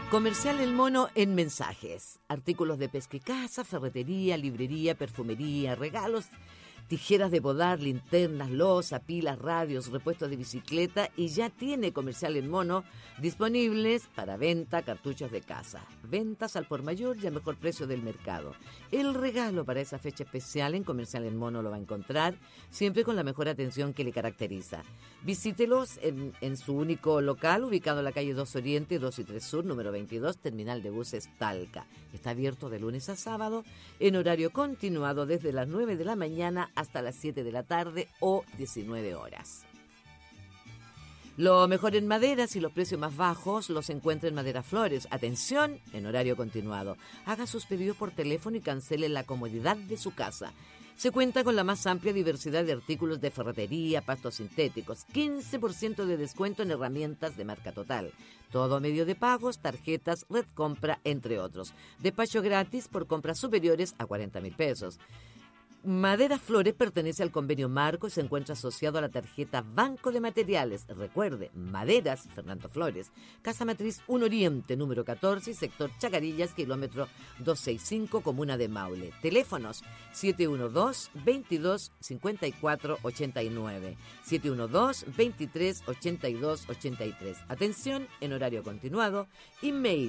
Comercial El Mono en mensajes. Artículos de pesca y caza, ferretería, librería, perfumería, regalos, tijeras de podar, linternas, loza, pilas, radios, repuestos de bicicleta, y ya tiene Comercial El Mono disponibles para venta cartuchos de caza. Ventas al por mayor y a mejor precio del mercado. El regalo para esa fecha especial en Comercial El Mono lo va a encontrar, siempre con la mejor atención que le caracteriza. Visítelos en su único local, ubicado en la calle 2 Oriente, 2 y 3 Sur, número 22, Terminal de Buses Talca. Está abierto de lunes a sábado, en horario continuado desde las 9 de la mañana hasta las 7 de la tarde o 19 horas. Lo mejor en maderas y los precios más bajos los encuentra en Madera Flores. Atención, en horario continuado. Haga sus pedidos por teléfono y cancele en la comodidad de su casa. Se cuenta con la más amplia diversidad de artículos de ferretería, pastos sintéticos, 15% de descuento en herramientas de marca Total. Todo a medio de pagos, tarjetas, red compra, entre otros. Despacho gratis por compras superiores a 40.000 pesos. Madera Flores pertenece al convenio marco y se encuentra asociado a la tarjeta Banco de Materiales. Recuerde, Maderas Fernando Flores. Casa Matriz 1 Oriente, número 14, sector Chacarillas, kilómetro 265, comuna de Maule. Teléfonos 712-22-54-89, 712-23-82-83. Atención, en horario continuado. Email